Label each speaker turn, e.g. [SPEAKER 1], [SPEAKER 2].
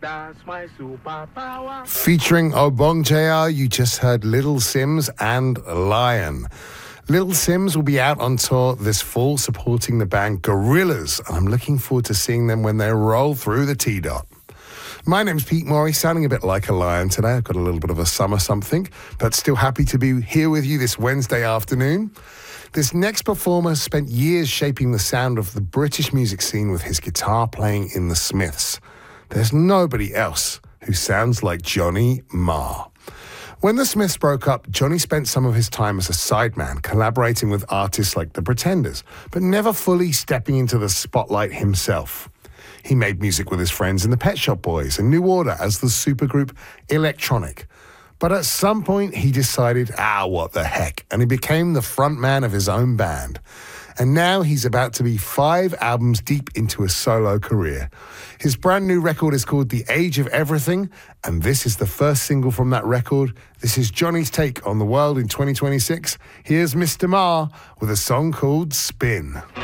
[SPEAKER 1] That's my superpower.
[SPEAKER 2] Featuring Obong JR, you just heard Little Simz and Lion. Little Simz will be out on tour this fall supporting the band Gorillaz, and I'm looking forward to seeing them when they roll through the T-Dot. My name's Pete Morris, sounding a bit like a lion today. I've got a little bit of a summer something, but still happy to be here with you this Wednesday afternoon. This next performer spent years shaping the sound of the British music scene with his guitar playing in the Smiths. There's nobody else who sounds like Johnny Marr. When the Smiths broke up, Johnny spent some of his time as a sideman, collaborating with artists like The Pretenders, but never fully stepping into the spotlight himself. He made music with his friends in the Pet Shop Boys and New Order as the supergroup Electronic. But at some point, he decided, what the heck, and he became the front man of his own band. And now he's about to be 5 albums deep into a solo career. His brand new record is called The Age of Everything, and this is the first single from that record. This is Johnny's take on the world in 2026. Here's Mr. Marr with a song called Spin.